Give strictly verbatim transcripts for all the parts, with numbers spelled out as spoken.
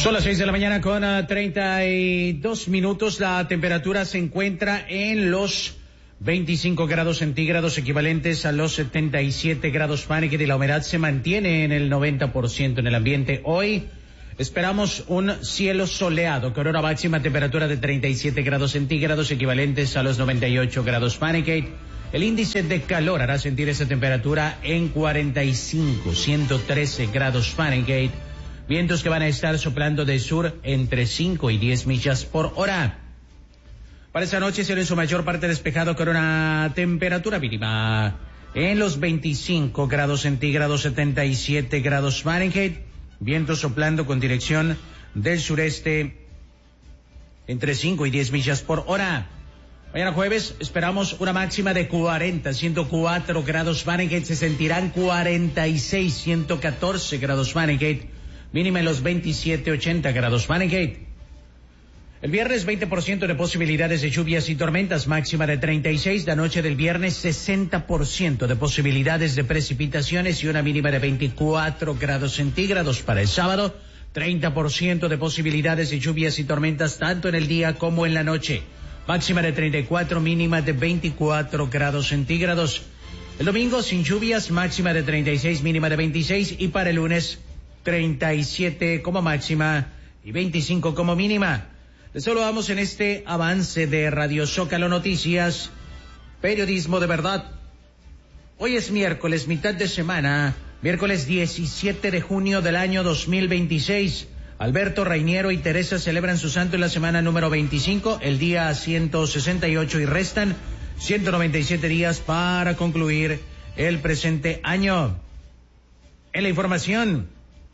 Son las seis de la mañana con uh, treinta y dos minutos. La temperatura se encuentra en los veinticinco grados centígrados, equivalentes a los setenta y siete grados Fahrenheit, y la humedad se mantiene en el noventa por ciento en el ambiente. Hoy esperamos un cielo soleado con una máxima temperatura de treinta y siete grados centígrados, equivalentes a los noventa y ocho grados Fahrenheit. El índice de calor hará sentir esa temperatura en cuarenta y cinco, ciento trece grados Fahrenheit. Vientos que van a estar soplando del sur entre cinco y diez millas por hora. Para esta noche será en su mayor parte despejado con una temperatura mínima en los veinticinco grados centígrados, setenta y siete grados Fahrenheit. Vientos soplando con dirección del sureste entre cinco y diez millas por hora. Mañana jueves esperamos una máxima de cuarenta, ciento cuatro grados Fahrenheit. Se sentirán cuarenta y seis, ciento catorce grados Fahrenheit. Mínima en los veintisiete, ochenta grados Fahrenheit. El viernes veinte por ciento de posibilidades de lluvias y tormentas, máxima de treinta y seis. La noche del viernes sesenta por ciento de posibilidades de precipitaciones y una mínima de veinticuatro grados centígrados. Para el sábado, treinta por ciento de posibilidades de lluvias y tormentas tanto en el día como en la noche. Máxima de treinta y cuatro, mínima de veinticuatro grados centígrados. El domingo sin lluvias, máxima de treinta y seis, mínima de veintiséis, y para el lunes treinta y siete como máxima y veinticinco como mínima. Les saludamos en este avance de Radio Zócalo Noticias, periodismo de verdad. Hoy es miércoles, mitad de semana, miércoles diecisiete de junio del año dos mil veintiséis. Alberto, Rainiero y Teresa celebran su santo en la semana número veinticinco, el día ciento sesenta y ocho, y restan ciento noventa y siete días para concluir el presente año. En la información,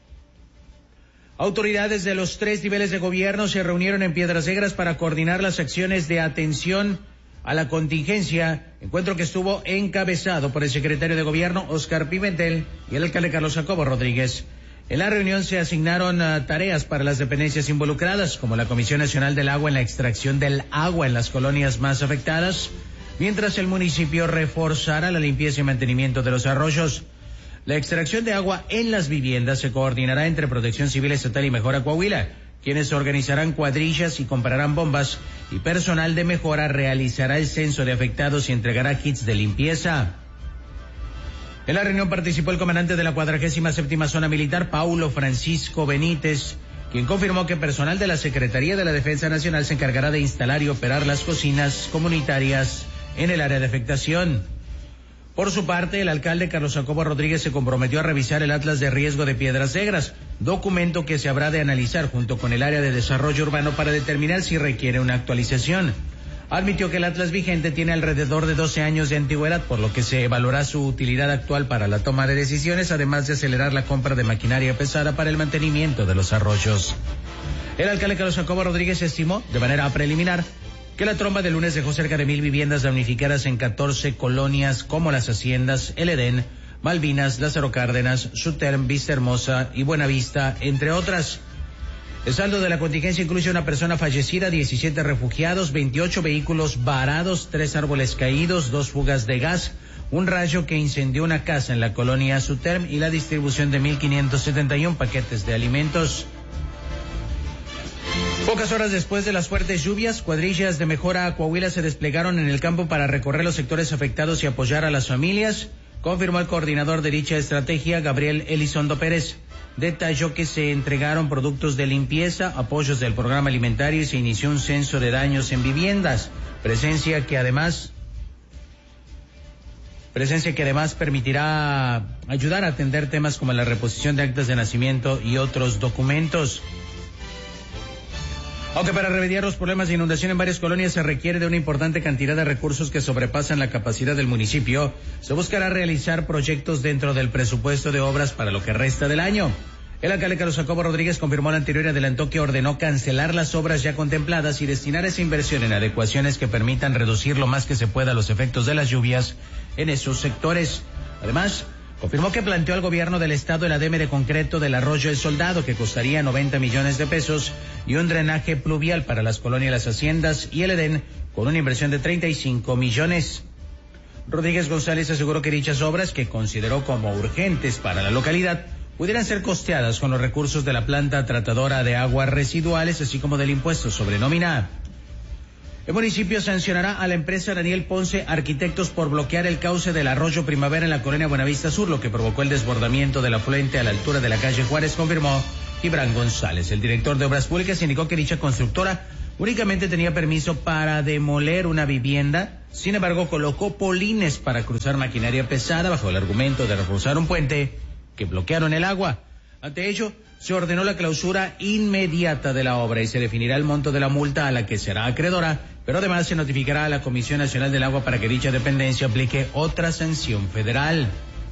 autoridades de los tres niveles de gobierno se reunieron en Piedras Negras para coordinar las acciones de atención a la contingencia, encuentro que estuvo encabezado por el secretario de Gobierno, Óscar Pimentel, y el alcalde Carlos Jacobo Rodríguez. En la reunión se asignaron uh, tareas para las dependencias involucradas, como la Comisión Nacional del Agua en la extracción del agua en las colonias más afectadas, mientras el municipio reforzará la limpieza y mantenimiento de los arroyos. La extracción de agua en las viviendas se coordinará entre Protección Civil Estatal y Mejora Coahuila, quienes organizarán cuadrillas y comprarán bombas, y personal de Mejora realizará el censo de afectados y entregará kits de limpieza. En la reunión participó el comandante de la cuadragésima séptima Zona Militar, Paulo Francisco Benítez, quien confirmó que personal de la Secretaría de la Defensa Nacional se encargará de instalar y operar las cocinas comunitarias en el área de afectación. Por su parte, el alcalde Carlos Jacobo Rodríguez se comprometió a revisar el Atlas de Riesgo de Piedras Negras, documento que se habrá de analizar junto con el área de desarrollo urbano para determinar si requiere una actualización. Admitió que el Atlas vigente tiene alrededor de doce años de antigüedad, por lo que se evaluará su utilidad actual para la toma de decisiones, además de acelerar la compra de maquinaria pesada para el mantenimiento de los arroyos. El alcalde Carlos Jacobo Rodríguez estimó, de manera preliminar, que la tromba de lunes dejó cerca de mil viviendas damnificadas en catorce colonias como Las Haciendas, El Edén, Malvinas, Lázaro Cárdenas, Suterm, Vista Hermosa y Buenavista, entre otras. El saldo de la contingencia incluye una persona fallecida, diecisiete refugiados, veintiocho vehículos varados, tres árboles caídos, dos fugas de gas, un rayo que incendió una casa en la colonia Suterm y la distribución de mil quinientos setenta y uno paquetes de alimentos. Pocas horas después de las fuertes lluvias, cuadrillas de Mejora a Coahuila se desplegaron en el campo para recorrer los sectores afectados y apoyar a las familias, confirmó el coordinador de dicha estrategia, Gabriel Elizondo Pérez. Detalló que se entregaron productos de limpieza, apoyos del programa alimentario y se inició un censo de daños en viviendas, presencia que además presencia que además permitirá ayudar a atender temas como la reposición de actas de nacimiento y otros documentos. Aunque para remediar los problemas de inundación en varias colonias se requiere de una importante cantidad de recursos que sobrepasan la capacidad del municipio, se buscará realizar proyectos dentro del presupuesto de obras para lo que resta del año. El alcalde Carlos Jacobo Rodríguez confirmó al anterior y adelantó que ordenó cancelar las obras ya contempladas y destinar esa inversión en adecuaciones que permitan reducir lo más que se pueda los efectos de las lluvias en esos sectores. Además, confirmó que planteó al gobierno del estado el ademe de concreto del arroyo El Soldado, que costaría noventa millones de pesos, y un drenaje pluvial para las colonias Las Haciendas y El Edén, con una inversión de treinta y cinco millones. Rodríguez González aseguró que dichas obras, que consideró como urgentes para la localidad, pudieran ser costeadas con los recursos de la planta tratadora de aguas residuales, así como del impuesto sobre nómina. El municipio sancionará a la empresa Daniel Ponce Arquitectos por bloquear el cauce del arroyo Primavera en la colonia Buenavista Sur, lo que provocó el desbordamiento del afluente a la altura de la calle Juárez, confirmó Gibran González. El director de Obras Públicas indicó que dicha constructora únicamente tenía permiso para demoler una vivienda, sin embargo colocó polines para cruzar maquinaria pesada bajo el argumento de reforzar un puente que bloquearon el agua. Ante ello, se ordenó la clausura inmediata de la obra y se definirá el monto de la multa a la que será acreedora, pero además se notificará a la Comisión Nacional del Agua para que dicha dependencia aplique otra sanción federal.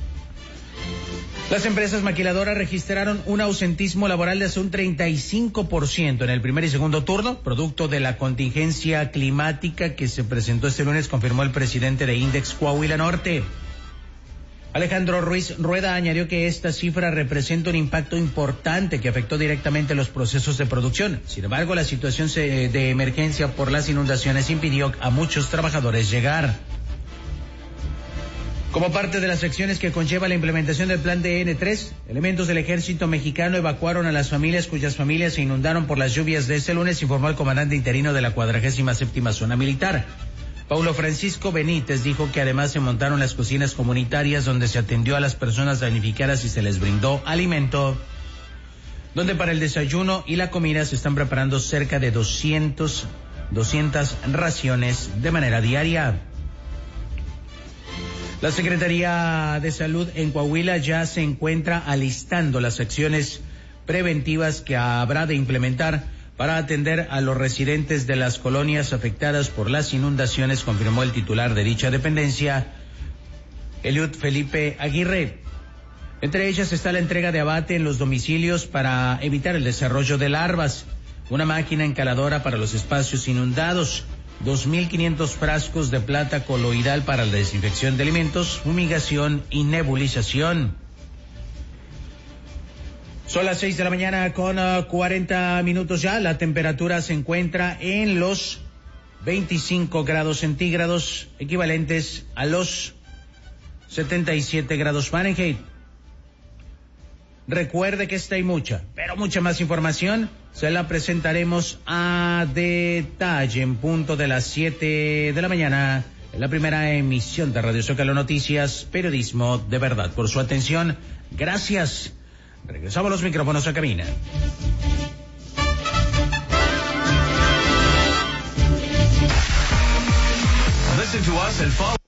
Las empresas maquiladoras registraron un ausentismo laboral de hasta un treinta y cinco por ciento en el primer y segundo turno, producto de la contingencia climática que se presentó este lunes, confirmó el presidente de Index Coahuila Norte. Alejandro Ruiz Rueda añadió que esta cifra representa un impacto importante que afectó directamente los procesos de producción. Sin embargo, la situación de emergencia por las inundaciones impidió a muchos trabajadores llegar. Como parte de las acciones que conlleva la implementación del plan D N tres, elementos del ejército mexicano evacuaron a las familias cuyas familias se inundaron por las lluvias de este lunes, informó el comandante interino de la cuadragésima séptima zona militar. Paulo Francisco Benítez dijo que además se montaron las cocinas comunitarias donde se atendió a las personas damnificadas y se les brindó alimento, donde para el desayuno y la comida se están preparando cerca de doscientas raciones de manera diaria. La Secretaría de Salud en Coahuila ya se encuentra alistando las acciones preventivas que habrá de implementar para atender a los residentes de las colonias afectadas por las inundaciones, confirmó el titular de dicha dependencia, Eliud Felipe Aguirre. Entre ellas está la entrega de abate en los domicilios para evitar el desarrollo de larvas, una máquina encaladora para los espacios inundados, dos mil quinientos frascos de plata coloidal para la desinfección de alimentos, fumigación y nebulización. Son las seis de la mañana con uh, cuarenta minutos ya. La temperatura se encuentra en los veinticinco grados centígrados, equivalentes a los setenta y siete grados Fahrenheit. Recuerde que esta y mucha, pero mucha más información se la presentaremos a detalle en punto de las siete de la mañana en la primera emisión de Radio Zócalo Noticias, periodismo de verdad. Por su atención, gracias. Regresamos los micrófonos a cabina. Listen to us and follow.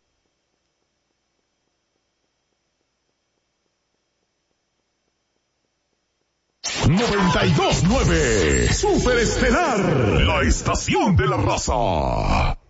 noventa y dos punto nueve Super Estelar, la estación de la raza.